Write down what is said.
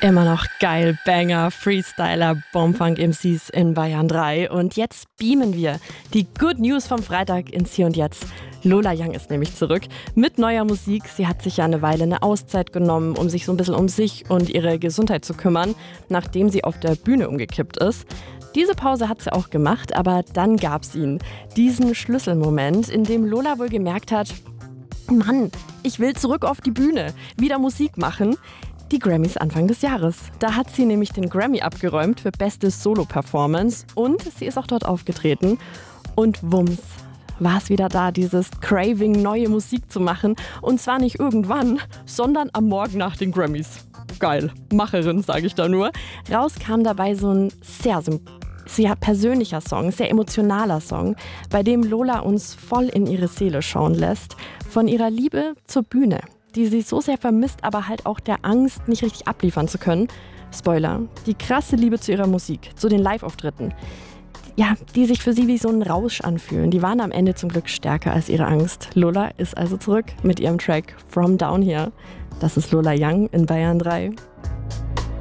Immer noch geil, Banger, Freestyler, Bombfunk MCs in Bayern 3. Und jetzt beamen wir die Good News vom Freitag ins Hier und Jetzt. Lola Young ist nämlich zurück mit neuer Musik. Sie hat sich ja eine Weile eine Auszeit genommen, um sich so ein bisschen um sich und ihre Gesundheit zu kümmern, nachdem sie auf der Bühne umgekippt ist. Diese Pause hat sie auch gemacht, aber dann gab's ihn. Diesen Schlüsselmoment, in dem Lola wohl gemerkt hat, Mann, ich will zurück auf die Bühne, wieder Musik machen. Die Grammys Anfang des Jahres. Da hat sie nämlich den Grammy abgeräumt für beste Solo-Performance und sie ist auch dort aufgetreten. Und wumms, war es wieder da, dieses Craving, neue Musik zu machen. Und zwar nicht irgendwann, sondern am Morgen nach den Grammys. Geil, Macherin, sage ich da nur. Raus kam dabei so ein sehr persönlicher Song, sehr emotionaler Song, bei dem Lola uns voll in ihre Seele schauen lässt. Von ihrer Liebe zur Bühne, die sie so sehr vermisst, aber halt auch der Angst, nicht richtig abliefern zu können. Spoiler, die krasse Liebe zu ihrer Musik, zu den Live-Auftritten. Ja, die sich für sie wie so ein Rausch anfühlen. Die waren am Ende zum Glück stärker als ihre Angst. Lola ist also zurück mit ihrem Track From Down Here. Das ist Lola Young in Bayern 3.